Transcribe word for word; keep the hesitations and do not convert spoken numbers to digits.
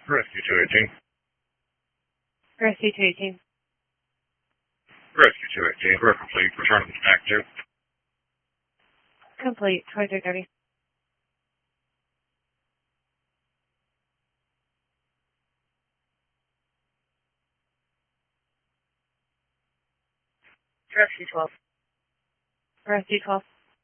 Rescue two eighteen. Rescue two eighteen. Rescue two eighteen. We're complete. Return to Act two. Complete. twenty-three thirty. Rescue twelve. Rescue twelve.